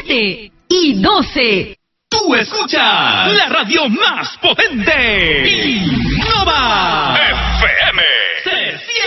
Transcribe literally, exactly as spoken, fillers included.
siete y doce. Tú escuchas la radio más potente.